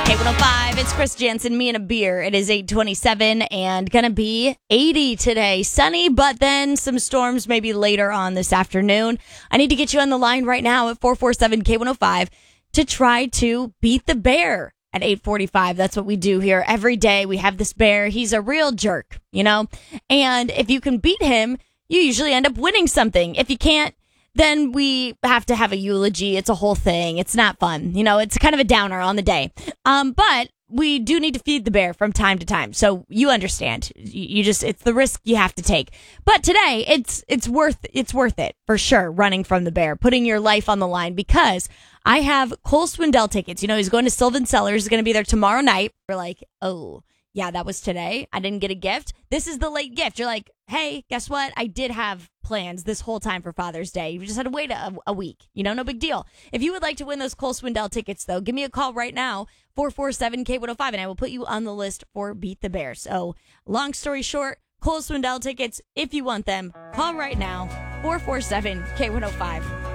K105, it's Chris Jansen, me and a beer. It is 8:27 and gonna be 80 today. Sunny, but then some storms maybe later on this afternoon. I need to get you on the line right now at 447 K105 to try to beat the bear at 8:45. That's what we do here every day. We have this bear. He's a real jerk, and if you can beat him, you usually end up winning something. If you can't, then we have to have a eulogy. It's a whole thing. It's not fun. It's kind of a downer on the day. But we do need to feed the bear from time to time. So you understand. It's the risk you have to take. But today, it's worth it for sure, running from the bear, putting your life on the line, because I have Cole Swindell tickets. He's going to Sylvan Cellars. He's going to be there tomorrow night. We're like, oh, yeah, that was today. I didn't get a gift. This is the late gift. You're like, hey, guess what? I did have plans this whole time for Father's Day. You just had to wait a week. No big deal. If you would like to win those Cole Swindell tickets, though, give me a call right now, 447-K105, and I will put you on the list for Beat the Bear. So, long story short, Cole Swindell tickets, if you want them, call right now, 447-K105.